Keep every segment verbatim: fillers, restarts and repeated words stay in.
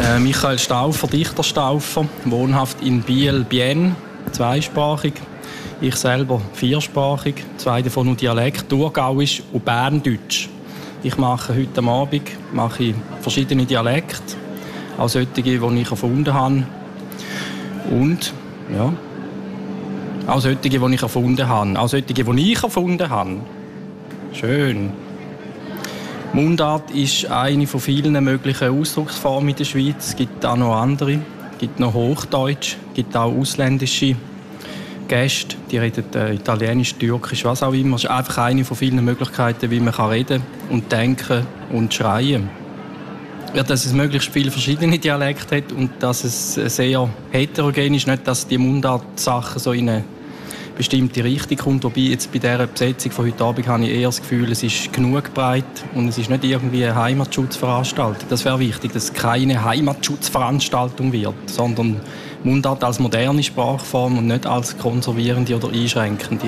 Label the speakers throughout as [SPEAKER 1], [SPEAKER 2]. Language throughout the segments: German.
[SPEAKER 1] Äh, Michael Stauffer, Dichter Stauffer, wohnhaft in Biel-Bienne, zweisprachig. Ich selber viersprachig, zwei davon nur Dialekt, Thurgauisch und Berndeutsch. Ich mache heute am Abend mache ich verschiedene Dialekte, auch solche, die ich erfunden habe. Und, ja, auch solche, die ich erfunden habe. Auch solche, die ich erfunden habe. Schön. Mundart ist eine von vielen möglichen Ausdrucksformen in der Schweiz. Es gibt auch noch andere. Es gibt noch Hochdeutsch, es gibt auch ausländische Gäste, die reden äh, Italienisch, Türkisch, was auch immer. Es ist einfach eine von vielen Möglichkeiten, wie man kann reden und denken und schreien. Ja, dass es möglichst viele verschiedene Dialekte hat und dass es sehr heterogen ist, nicht, dass die Mundart-Sachen so in eine bestimmte Richtung kommt. Wobei jetzt bei dieser Besetzung von heute Abend habe ich eher das Gefühl, es ist genug breit und es ist nicht irgendwie eine Heimatschutzveranstaltung. Das wäre wichtig, dass es keine Heimatschutzveranstaltung wird, sondern Mundart als moderne Sprachform und nicht als konservierende oder einschränkende.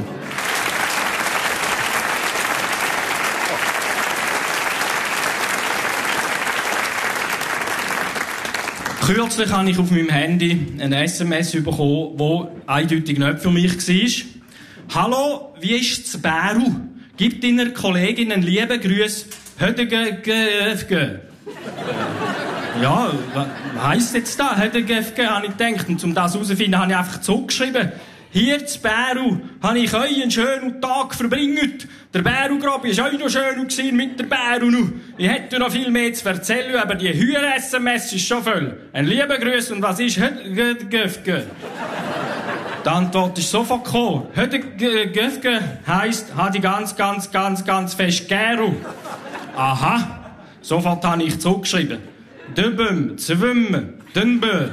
[SPEAKER 1] Kürzlich habe ich auf meinem Handy ein S M S bekommen, das eindeutig nicht für mich war. Hallo, wie ist es Bäru? Gibt deiner Kollegin einen lieben Gruß. Hödegefge. Ja, was heisst jetzt das? Hödegefge, habe ich gedacht. Und um das herauszufinden, habe ich einfach zurückgeschrieben. Hier zu Bäru habe ich euch einen schönen Tag verbringt. Der Bäru-Grabi war auch noch schön mit der Bäru. Ich hätte noch viel mehr zu erzählen, aber die Hühner-S M S ist schon voll. Ein lieber Gruß und was ist Hödegefge? Die Antwort ist sofort gekommen. Hödegefge heisst, habe ich ganz, ganz, ganz, ganz fest Gäru. Aha. Sofort habe ich zurückgeschrieben. Döbem, zwimmen, dünbö.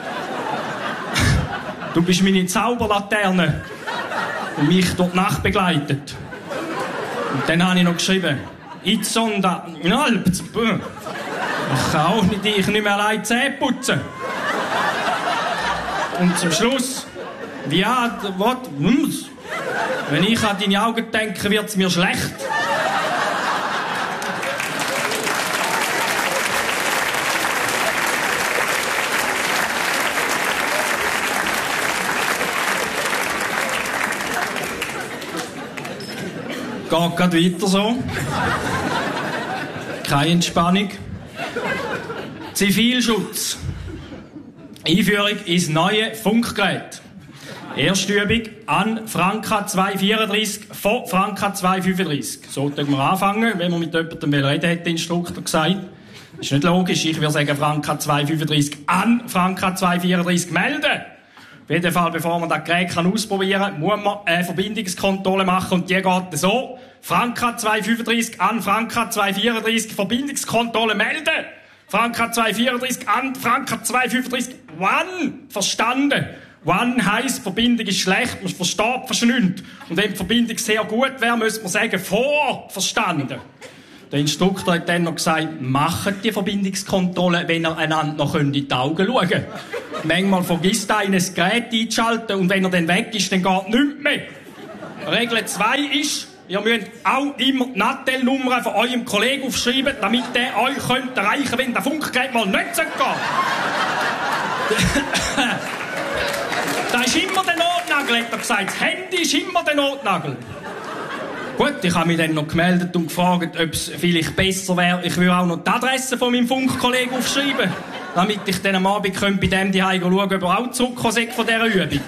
[SPEAKER 1] Du bist meine Zauberlaterne, die mich durch die Nacht begleitet. Und dann habe ich noch geschrieben, Itzonda, Nalb, ich kann auch nicht, ich nicht mehr allein Zähne putzen. Und zum Schluss, wie hat, was, wenn ich an deine Augen denke, wird es mir schlecht. Geht gerade weiter so. Keine Entspannung. Zivilschutz. Einführung ins neue Funkgerät. Erste Übung an Franka zweihundertvierunddreissig von Franka zweihundertfünfunddreissig. So können wir anfangen, wenn man mit jemandem reden, hat der Instruktor gesagt. Das ist nicht logisch. Ich würde sagen Franka zweihundertfünfunddreissig an Franka zweihundertvierunddreissig melden. Auf jeden Fall, bevor man das Gerät ausprobieren kann, muss man eine Verbindungskontrolle machen und die geht so. Franka zweihundertfünfunddreissig an Franka zweihundertvierunddreissig, Verbindungskontrolle melden. Franka zweihundertvierunddreissig an Franka zweihundertfünfunddreissig, One, verstanden. One heisst, Verbindung ist schlecht, man versteht fast nichts. Und wenn die Verbindung sehr gut wäre, müsste man sagen, vor, verstanden. Der Instruktor hat dann noch gesagt, macht die Verbindungskontrolle, wenn ihr einander noch in die Augen schauen könnt. Manchmal vergisst einer, das Gerät einzuschalten und wenn er dann weg ist, dann geht nichts mehr. Regel zwei ist, ihr müsst auch immer die Nattel-Nummer von eurem Kollegen aufschreiben, damit der euch könnt erreichen könnt, wenn das Funkgerät mal nicht geht. Das ist immer der Notnagel, hat er gesagt. Das Handy ist immer der Notnagel. Gut, ich habe mich dann noch gemeldet und gefragt, ob es vielleicht besser wäre, ich würde auch noch die Adresse von meinem Funkkollegen aufschreiben, damit ich dann am Abend bei dem zu Hause schauen, ob er auch zurückgekommen ist von dieser Übung.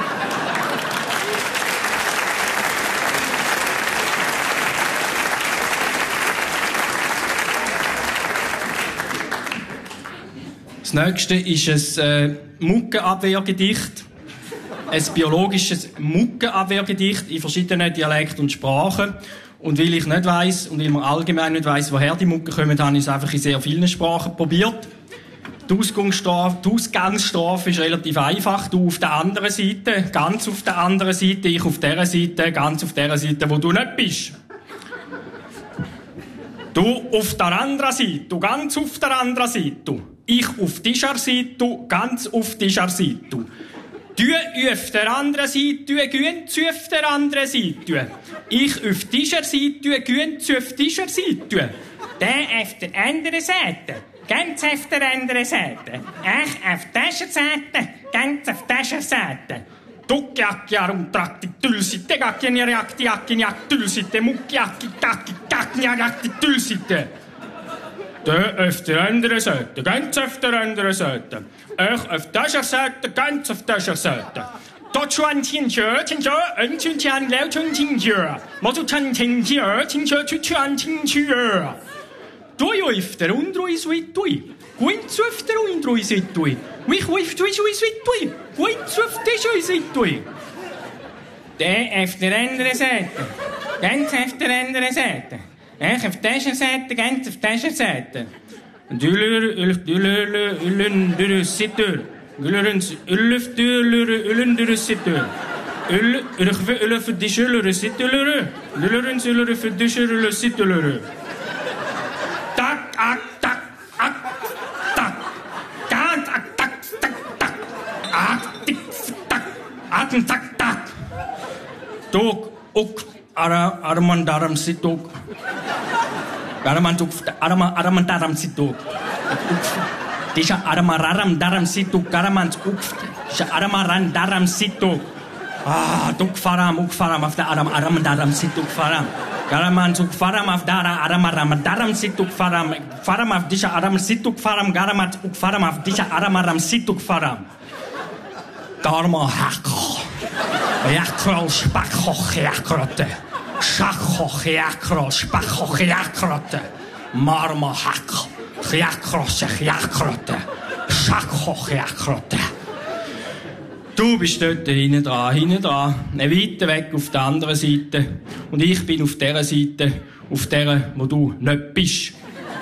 [SPEAKER 1] Das nächste ist ein äh, Muckenabwehrgedicht. Ein biologisches Muckenabwehrgedicht in verschiedenen Dialekten und Sprachen. Und weil ich nicht weiss, und weil man allgemein nicht weiss, woher die Mucken kommen, habe ich es einfach in sehr vielen Sprachen probiert. Die Ausgangsstrafe, die Ausgangsstrafe ist relativ einfach. Du auf der anderen Seite, ganz auf der anderen Seite, ich auf der Seite, ganz auf der Seite, wo du nicht bist. Du auf der anderen Seite, du ganz auf der anderen Seite. Ich auf dieser Seite, ganz auf dieser Seite. Du auf der anderen Seite, du gehst auf der anderen Seite. Ich auf dieser Seite, du gehst auf dieser Seite. Der auf der anderen Seite.
[SPEAKER 2] ganz auf der anderen Seite. Ich auf dieser Seite, ganz auf dieser Seite. Tukkiakkiarum trakti tylsitte, kakkianiakti akkiniak tylsitte, mukkiakki kakki kakkianiakti tylsitte. Der auf der anderen Seite, ganz auf der anderen Seite. Ich auf dieser Seite, ganz auf dieser Seite. Dort schon Tinjö, Tinjö, ein Tinjan, Leo Tinjö. Mozu Tinjö, Tinjö, Tinjö, Tinjö. Du auf der Undrui Suitui. Gut auf der Undrui Suitui. Mich auf der Undrui Suitui. Gut auf der Undrui Suitui. Der auf der anderen Seite. Ganz auf der anderen Seite. Ich auf dieser Seite, ganz auf dieser Seite. Dülür, ülf, dülür, ülün, dürü, sittür. Gülürün, ülüf, dülür, ülün, dürü, sittür. Ül, ülüf, ülüf, dişülürü, sittülürü. Dülürün, ülüf, dişülürü, sittülürü. Tak, ak, tak, ak, tak. Tak, ak, tak, tak, tak. Ak, tik, tak. Ak, tak, tak. Tuk, uk, ara, aramandaram, situk. Aramantuk, arama, aramandaram, situk. Tisha aramararam, daram, situk, aramant, ukft. Tisha aramaran, daram, situk. Ah, tuk, faram, uk, faram, auf der aram, aramandaram, situk, faram. Garaman tuk faram auf dara aramaram daram situk faram faram auf disha aram situk faram garamat uk faram auf disha aramaram situk faram garma hakko yakro spakho yakrote shakho yakro spakho yakrote marma hakko yakro yakrote shakho yakrote. Du bist dort hinten dran, hinten dran, weiter weg auf der anderen Seite. Und ich bin auf dieser Seite, auf der, wo du nicht bist.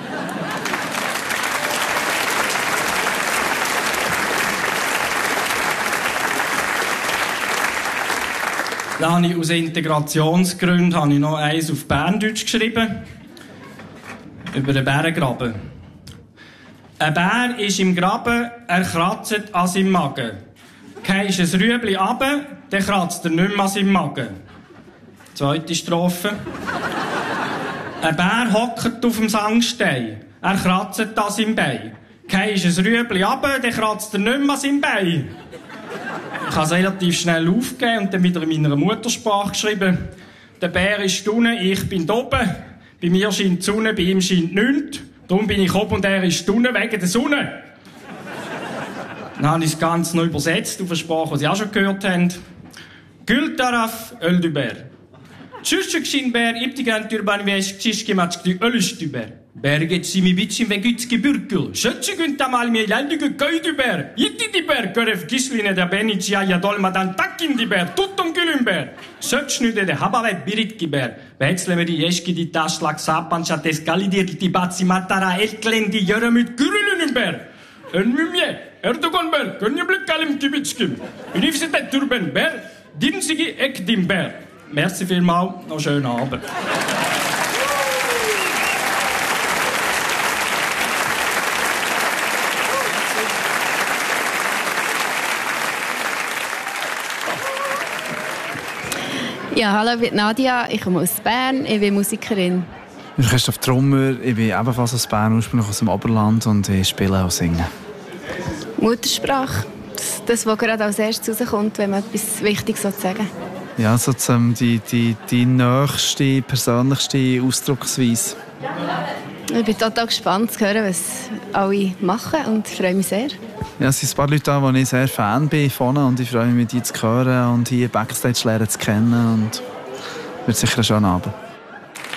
[SPEAKER 2] Dann habe ich aus Integrationsgründen habe ich noch eins auf Berndeutsch geschrieben. Über den Bärengraben. Ein Bär ist im Graben, er kratzt an seinem Magen. Gehst ein Rüebli runter, dann kratzt er nicht mehr an seinem Magen. Zweite Strophe. Ein Bär hockt auf dem Sandstein. Er kratzt an seinem Bein. Gehst ein Rüebli runter, dann kratzt er nicht mehr an seinem Bein. Ich habe es relativ schnell aufgegeben und dann wieder in meiner Muttersprache geschrieben. Der Bär ist unten, ich bin oben. Bei mir scheint die Sonne, bei ihm scheint nichts. Darum bin ich oben und er ist unten wegen der Sonne. Dann habe ich das Ganze noch übersetzt auf eine Sprache, die Sie auch schon gehört haben. Gültaraf öldüber. Tschüsschükshinber, iptigan türban veş kişkimatçı ölüştüber. Bergetsimi biçim ve güç gebürkül. Schötschügün tamal mir landige köydüber. Yittidiber, göref gisline der benicia ya dolmadan takkindiber. Tuttum gülümber. Sötschnüde de habavet biritkiber. Wechslemeri yeşki di taşlak sapança teskalidir di batsi matara elklendi yörömüt gürülünümber. Önmümye. Erdogan ber, gönjeblik kalim kibitskim. Universität Türben ber, dinsigi ekdim ber. Merci vielmals, noch schönen Abend.
[SPEAKER 3] Ja, hallo, ich bin Nadia, ich komme aus Bern, ich bin Musikerin.
[SPEAKER 4] Ich bin Christoph Trummer, ich bin ebenfalls aus Bern, ursprünglich aus dem Oberland und ich spiele und singe.
[SPEAKER 3] Muttersprache, das, das, was gerade als erstes rauskommt, wenn man etwas Wichtiges sagen will.
[SPEAKER 4] Ja, sozusagen die, die, die nächste, persönlichste Ausdrucksweise.
[SPEAKER 3] Ich bin total gespannt zu hören, was alle machen und freue mich sehr.
[SPEAKER 4] Ja, es sind ein paar Leute da, wo ich sehr Fan bin von und ich freue mich, mit ihnen zu hören und hier Backstage lernen zu kennen und wird sicher ein schöner Abend.